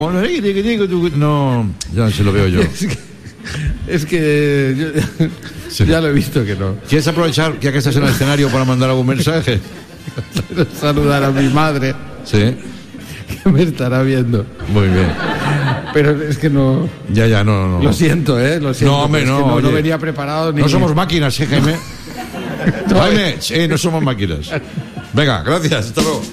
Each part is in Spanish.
No, ya se lo veo yo. Es que yo, sí. Ya lo he visto que no. ¿Quieres aprovechar, ya que estás en el escenario, para mandar algún mensaje? Quiero saludar a mi madre. Sí. Que me estará viendo. Muy bien. Pero es que no. Ya, no. Lo siento, lo siento. No, hombre, no. No venía preparado ni. No somos máquinas, Jaime. No, Jaime, no somos máquinas. Venga, gracias, hasta luego.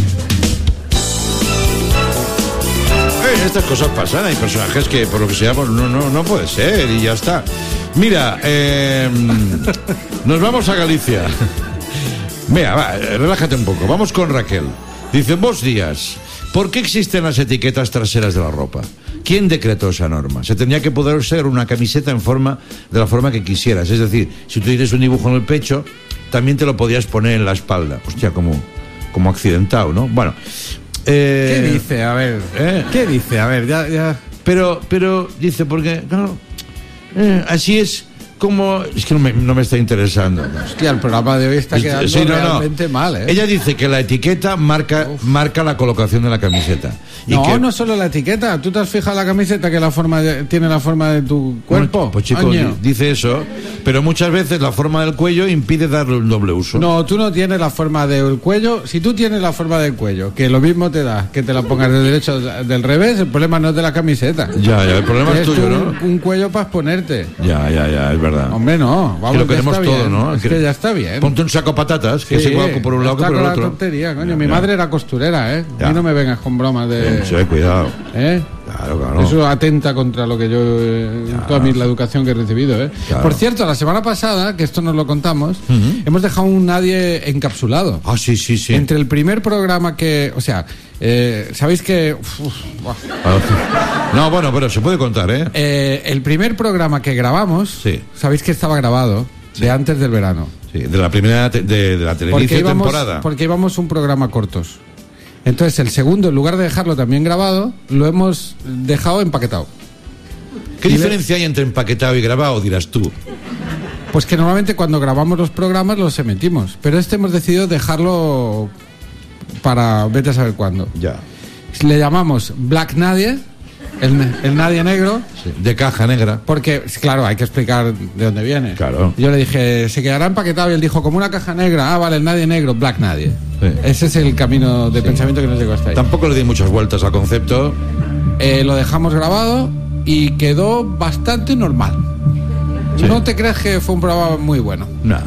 Estas cosas pasan, hay personajes que por lo que sea pues no puede ser y ya está. Mira, nos vamos a Galicia. Mira, relájate un poco, vamos con Raquel. Dice, buenos días, ¿por qué existen las etiquetas traseras de la ropa? ¿Quién decretó esa norma? Se tenía que poder usar una camiseta de la forma que quisieras, es decir, si tú tienes un dibujo en el pecho, también te lo podías poner en la espalda. Hostia, como accidentado, ¿no? Bueno. ¿Qué dice? A ver. ¿Qué dice? A ver, ya. Pero dice, porque, claro, así es como... Es que no me está interesando. Hostia, el programa de hoy está quedando realmente mal, ¿eh? Ella dice que la etiqueta marca la colocación de la camiseta. No solo la etiqueta. ¿Tú te has fijado la camiseta que tiene la forma de tu cuerpo? Bueno, pues chico, dice eso, pero muchas veces la forma del cuello impide darle un doble uso. No, tú no tienes la forma del cuello. Si tú tienes la forma del cuello, que lo mismo te da que te la pongas del derecho o del revés, el problema no es de la camiseta. Ya, el problema es tuyo, ¿no? Un cuello para exponerte. Ya, es verdad. Hombre, no. Vamos, que lo queremos todo, bien, ¿no? Es que ya está bien. Ponte un saco patatas, que se igual por un lado que por el otro. La tontería, coño. Mi madre era costurera, ¿eh? A mí no me vengas con bromas de... Sí, cuidado. Claro. Eso atenta contra lo que yo... toda la educación que he recibido, ¿eh? Claro. Por cierto, la semana pasada, que esto nos lo contamos, hemos dejado un nadie encapsulado. Ah, sí. Entre el primer programa que... O sea, ¿sabéis que...? No, bueno, pero se puede contar, ¿eh? El primer programa que grabamos, sí. ¿Sabéis que estaba grabado? Sí. De antes del verano. Sí, de la primera de la televisión temporada. Porque íbamos un programa cortos. Entonces el segundo, en lugar de dejarlo también grabado, lo hemos dejado empaquetado. ¿Qué diferencia hay entre empaquetado y grabado, dirás tú? Pues que normalmente cuando grabamos los programas los emitimos, pero hemos decidido dejarlo para vete a saber cuándo. Ya. Le llamamos Black Nadie, el Nadie negro. Sí, de caja negra. Porque, claro, hay que explicar de dónde viene. Claro. Yo le dije, se quedará empaquetado, y él dijo, como una caja negra. Ah, vale, el Nadie negro, Black Nadie. Sí. Ese es el camino de pensamiento que nos llegó hasta ahí. Tampoco le di muchas vueltas al concepto. Lo dejamos grabado y quedó bastante normal. Sí. No te crees que fue un programa muy bueno. No,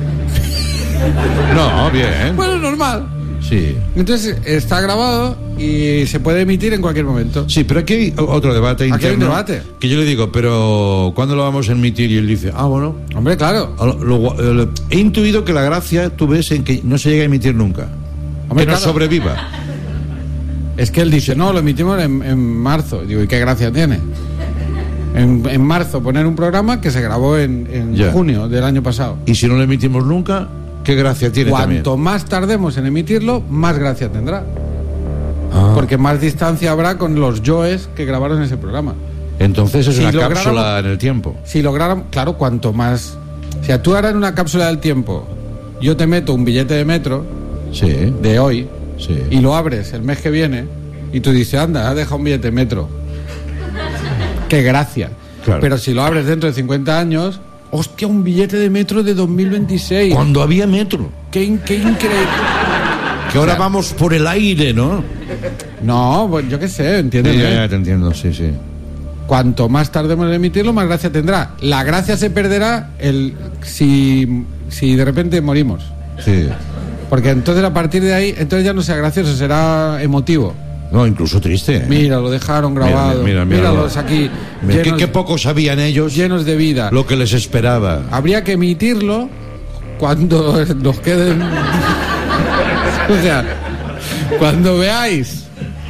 bien. Bueno, normal. Sí. Entonces está grabado y se puede emitir en cualquier momento. Sí, pero aquí hay otro debate interno. Aquí hay un debate. Que yo le digo, pero ¿cuándo lo vamos a emitir? Y él dice, bueno. Hombre, claro. He intuido que la gracia, tú ves, en que no se llega a emitir nunca. Hombre, que no sobreviva. Es que él dice, no, lo emitimos en marzo. Digo, ¿y qué gracia tiene? En marzo poner un programa que se grabó en junio del año pasado. ¿Y si no lo emitimos nunca? ¿Qué gracia tiene también? Cuanto más tardemos en emitirlo, más gracia tendrá. Porque más distancia habrá con los yoes que grabaron ese programa. Entonces es una cápsula en el tiempo. Si lográramos, claro, cuanto más... O sea, tú ahora en una cápsula del tiempo, yo te meto un billete de metro de hoy y lo abres el mes que viene y tú dices, anda, has dejado un billete de metro. ¡Qué gracia! Claro. Pero si lo abres dentro de 50 años... ¡Hostia, un billete de metro de 2026! Cuando había metro. ¡Qué increíble! Que ahora vamos por el aire, ¿no? No, pues yo qué sé, ¿entiendes? Ya te entiendo, sí. Cuanto más tardemos en emitirlo, más gracia tendrá. La gracia se perderá si de repente morimos. Sí. Porque entonces a partir de ahí, entonces ya no será gracioso, será emotivo. No, incluso triste. Mira, lo dejaron grabado. Míralos aquí. Qué poco sabían ellos. Llenos de vida. Lo que les esperaba. Habría que emitirlo cuando nos queden... O sea, cuando veáis...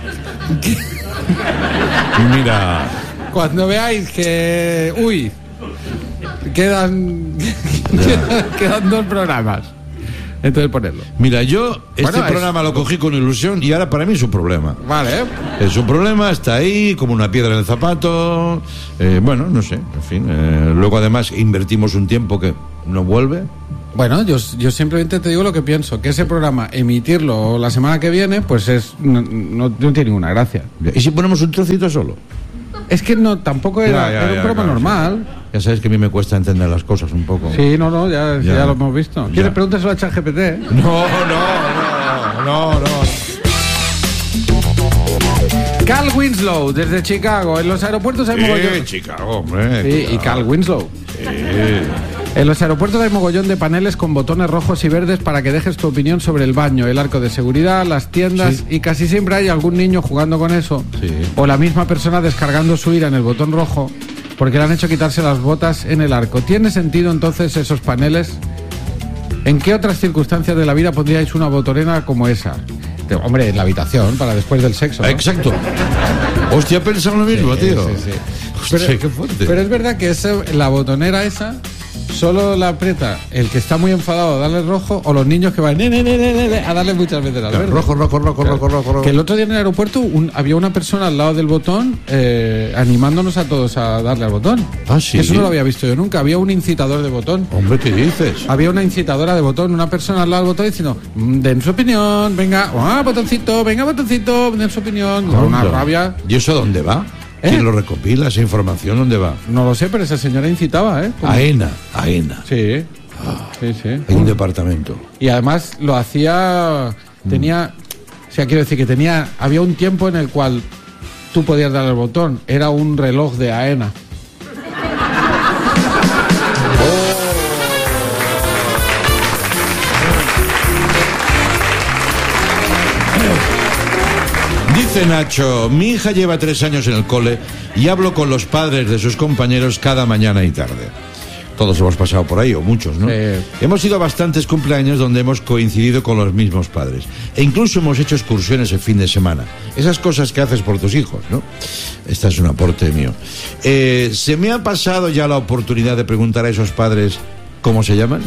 Mira... Cuando veáis que... Uy, quedan 2 programas. Entonces ponerlo. Mira, yo programa lo cogí con ilusión y ahora para mí es un problema. Vale. Es un problema, está ahí como una piedra en el zapato. Bueno, no sé, en fin. Luego además invertimos un tiempo que no vuelve. Bueno, yo simplemente te digo lo que pienso, que ese programa, emitirlo la semana que viene, pues no tiene ninguna gracia. ¿Y si ponemos un trocito solo? Es que no, tampoco era un programa normal. Sí. Ya sabes que a mí me cuesta entender las cosas un poco. Sí, ya lo hemos visto. ¿Quieres pregúntaselo a ChatGPT? No. Carl Winslow, desde Chicago. En los aeropuertos hay mogollón. Chicago, hombre. Sí, y Carl Winslow. Sí. En los aeropuertos hay mogollón de paneles con botones rojos y verdes para que dejes tu opinión sobre el baño, el arco de seguridad, las tiendas, y casi siempre hay algún niño jugando con eso, o la misma persona descargando su ira en el botón rojo porque le han hecho quitarse las botas en el arco. ¿Tiene sentido entonces esos paneles? ¿En qué otras circunstancias de la vida pondríais una botonera como esa? Hombre, en la habitación, para después del sexo, ¿no? Exacto. Hostia, he pensado lo mismo, tío. Sí. Hostia, qué fuerte. Pero es verdad que la botonera esa solo la aprieta el que está muy enfadado a darle rojo, o los niños que van a darle muchas veces al verde. Rojo. Que el otro día en el aeropuerto había una persona al lado del botón animándonos a todos a darle al botón. Ah, sí. Eso no lo había visto yo nunca. Había un incitador de botón. Hombre, ¿qué dices? Había una incitadora de botón, una persona al lado del botón diciendo, den su opinión, venga, botoncito, den su opinión. Con una rabia. ¿Y eso dónde va? ¿Quién lo recopila, esa información? ¿Dónde va? No lo sé, pero esa señora incitaba, ¿eh? AENA. Sí. Sí. Hay un departamento. Y además lo hacía... quiero decir que había un tiempo en el cual tú podías darle el botón. Era un reloj de AENA. Dice Nacho, mi hija lleva 3 años en el cole y hablo con los padres de sus compañeros cada mañana y tarde. Todos hemos pasado por ahí, o muchos, ¿no? Hemos ido a bastantes cumpleaños donde hemos coincidido con los mismos padres. E incluso hemos hecho excursiones el fin de semana. Esas cosas que haces por tus hijos, ¿no? Este es un aporte mío. ¿Se me ha pasado ya la oportunidad de preguntar a esos padres cómo se llaman?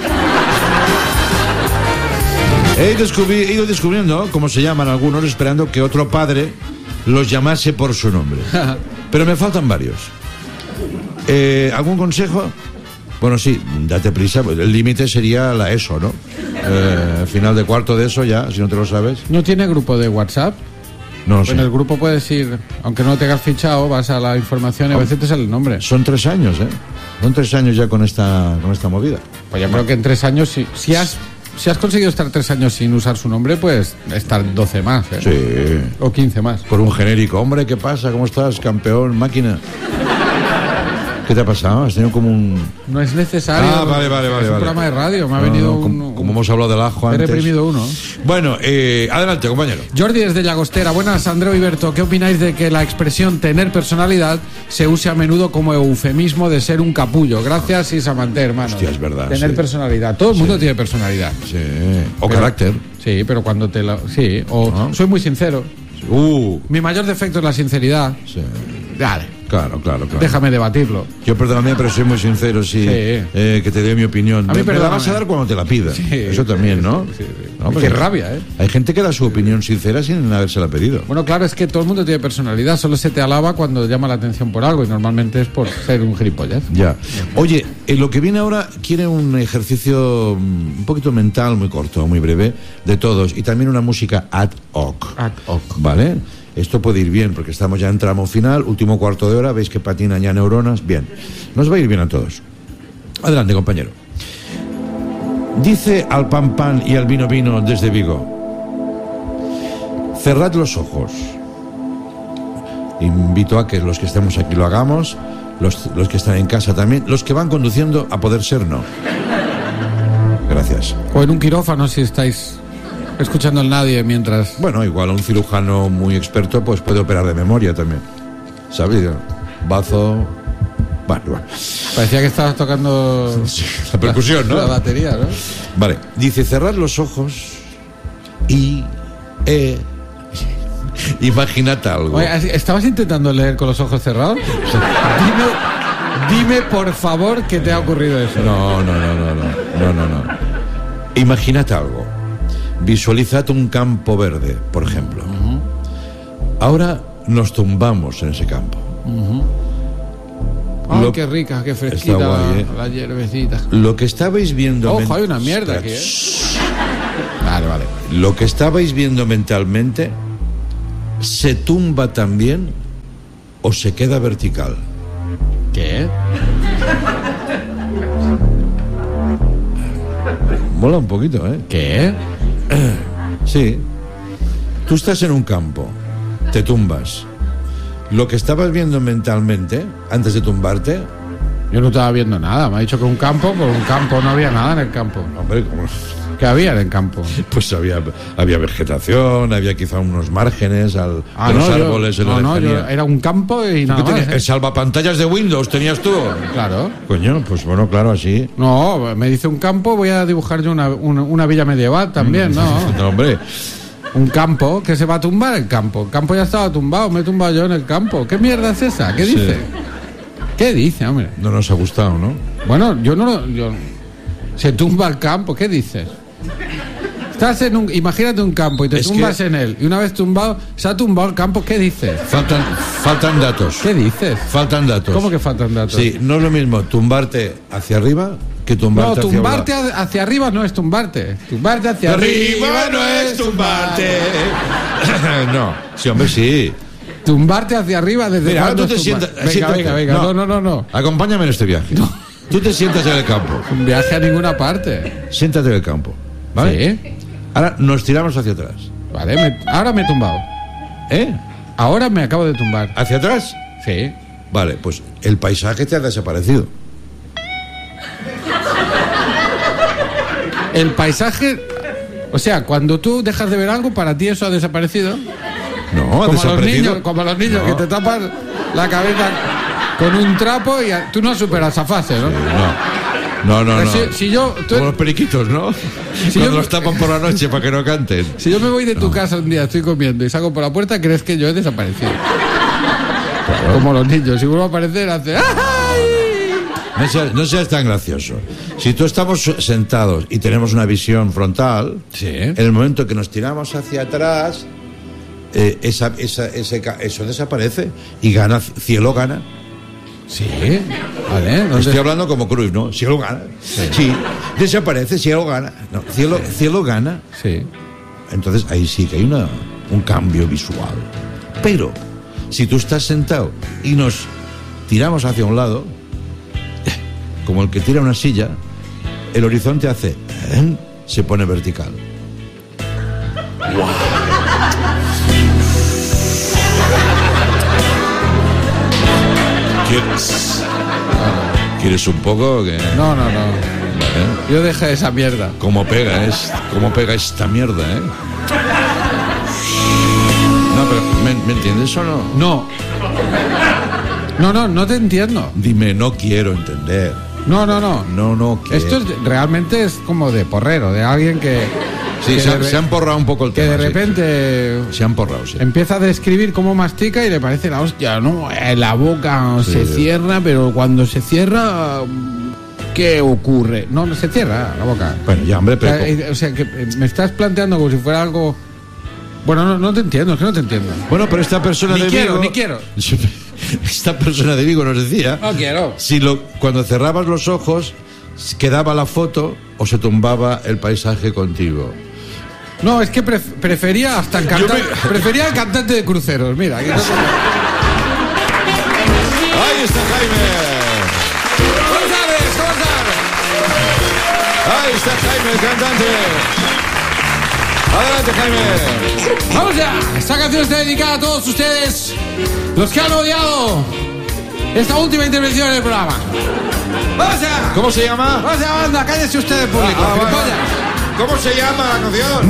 He ido descubriendo cómo se llaman algunos, esperando que otro padre los llamase por su nombre. Pero me faltan varios. ¿Algún consejo? Bueno, sí, date prisa. El límite sería la ESO, ¿no? Final de cuarto de ESO ya, si no te lo sabes. ¿No tiene grupo de WhatsApp? No lo sé. En el grupo puedes ir, aunque no te hayas fichado, vas a la información y a veces te sale el nombre. Son 3 años, ¿eh? Son 3 años ya con esta movida. Pues yo creo que en 3 años, si has conseguido estar 3 años sin usar su nombre, pues estar 12 más, ¿eh? Sí. O 15 más. Por un genérico. Hombre, ¿qué pasa? ¿Cómo estás, campeón, máquina? ¿Qué te ha pasado? Has tenido como un... No es necesario. Vale. Es un programa de radio. Me ha venido como hemos hablado del ajo antes. He reprimido uno. Bueno, adelante, compañero. Jordi desde Llagostera. Buenas, Andreu y Berto. ¿Qué opináis de que la expresión tener personalidad se use a menudo como eufemismo de ser un capullo? Gracias, Isamanté, hermano. Hostia, es verdad. Tener personalidad. Todo el mundo tiene personalidad. Sí. O carácter. Sí, pero cuando te la... Sí, o soy muy sincero. Mi mayor defecto es la sinceridad. Sí. Dale. Claro. Déjame debatirlo. Yo, perdóname, pero soy muy sincero, sí. Que te dé mi opinión. A mí, me la vas a dar cuando te la pida. Sí, eso también, ¿no? Sí. No, qué rabia, ¿eh? Hay gente que da su opinión sincera sin habérsela pedido. Bueno, claro, es que todo el mundo tiene personalidad. Solo se te alaba cuando llama la atención por algo y normalmente es por ser un gilipollas. Ya. Oye, lo que viene ahora quiere un ejercicio un poquito mental, muy corto, muy breve, de todos. Y también una música ad hoc. ¿Vale? Esto puede ir bien porque estamos ya en tramo final, último cuarto de hora, veis que patinan ya neuronas. Bien, nos va a ir bien a todos. Adelante, compañero. Dice al pan y al vino desde Vigo: cerrad los ojos. Invito a que los que estemos aquí lo hagamos, los que están en casa también, los que van conduciendo, a poder ser no. Gracias. O en un quirófano si estáis escuchando al nadie mientras... Bueno, igual un cirujano muy experto pues puede operar de memoria también. ¿Sabes? Bazo... Bueno. Parecía que estabas tocando... Sí, la percusión, ¿no? La batería, ¿no? Vale. Dice, cerrad los ojos y... imaginad algo. Oye, ¿estabas intentando leer con los ojos cerrados? Dime por favor que te ha ocurrido eso. No. Imaginad algo. Visualizad un campo verde, por ejemplo. Ahora nos tumbamos en ese campo. ¡Ay, qué rica, qué fresquita! Está guay, la hierbecita. Lo que estabais viendo... ¡Ojo, hay una mierda aquí, Vale. Lo que estabais viendo mentalmente se tumba también o se queda vertical. ¿Qué? Mola un poquito, ¿eh? ¿Qué? Sí. Tú estás en un campo, te tumbas. Lo que estabas viendo mentalmente, antes de tumbarte... Yo no estaba viendo nada. Me ha dicho que un campo, por un campo no había nada en el campo. Hombre, ¿cómo? ¿Qué había en el campo? Pues había vegetación, había quizá unos márgenes de los árboles en la lejanía. Era un campo y nada más. El salvapantallas de Windows tenías tú. Claro. Coño, pues bueno, claro, así. No, me dice un campo, voy a dibujar yo una villa medieval también, ¿no? No, hombre. Un campo que se va a tumbar el campo. El campo ya estaba tumbado, me he tumbado yo en el campo. ¿Qué mierda es esa? ¿Qué dice? ¿Qué dice, hombre? No nos ha gustado, ¿no? Bueno, se tumba el campo, ¿qué dices? Estás imagínate un campo y te tumbas en él. Y una vez tumbado, se ha tumbado el campo, ¿qué dices? Faltan datos. ¿Qué dices? Faltan datos. ¿Cómo que faltan datos? Sí, no es lo mismo tumbarte hacia arriba que tumbarte hacia abajo. No, tumbarte hacia arriba no es tumbarte. Tumbarte hacia arriba no es tumbarte. No, sí, hombre, sí. Tumbarte hacia arriba desde... Mira, ahora tú te sientas... Venga. No. Acompáñame en este viaje. No. Tú te sientas en el campo. Un viaje a ninguna parte. Siéntate en el campo, ¿vale? Sí. Ahora nos tiramos hacia atrás. Vale, ahora me he tumbado. ¿Eh? Ahora me acabo de tumbar. ¿Hacia atrás? Sí. Vale, pues el paisaje te ha desaparecido. El paisaje... O sea, cuando tú dejas de ver algo, para ti eso ha desaparecido. No, ha desaparecido. Como los niños que te tapan la cabeza con un trapo y tú no superas esa fase, ¿no? Sí, no. Si yo, como los periquitos, ¿no? Cuando los tapan por la noche para que no canten. Si yo me voy de tu casa un día, estoy comiendo y salgo por la puerta, crees que yo he desaparecido. Claro. Como los niños, si vuelvo a aparecer, hace... No seas tan gracioso. Si tú estamos sentados y tenemos una visión frontal, en el momento que nos tiramos hacia atrás, eso desaparece y cielo gana. Sí, vale. Estoy hablando como Cruyff, ¿no? Cielo gana. Sí, desaparece, cielo gana. No, cielo gana. Sí. Entonces ahí sí que hay un cambio visual. Pero si tú estás sentado y nos tiramos hacia un lado, como el que tira una silla, el horizonte se pone vertical. ¡Wow! ¿Quieres un poco? Que... No. Vale. Yo dejé esa mierda. ¿Cómo pega esta mierda, eh? No, pero ¿me entiendes o no? No te entiendo. Dime, no quiero entender. No. No quiero. Esto realmente es como de porrero, de alguien que... Sí, se han porrado un poco el tema. Que de repente... Se han porrado, sí. Empieza a describir cómo mastica y le parece la hostia, ¿no? La boca se cierra, pero cuando se cierra... ¿Qué ocurre? No se cierra la boca. Bueno, ya, hombre, pero... O sea, que me estás planteando como si fuera algo... Bueno, no te entiendo, es que no te entiendo. Bueno, pero esta persona de Vigo... Ni quiero. Esta persona de Vigo nos decía... No quiero. Cuando cerrabas los ojos, quedaba la foto o se tumbaba el paisaje contigo. No, es que prefería hasta el cantante. Prefería el cantante de cruceros, mira. Ahí está Jaime. ¿Cómo sabes? Ahí está Jaime, el cantante. Adelante, Jaime. Vamos ya. Esta canción está dedicada a todos ustedes, los que han odiado esta última intervención en el programa. ¡Vamos ya! ¿Cómo se llama? ¡Vamos ya, banda! ¡Cállese usted, público! ¿Cómo se llama la canción?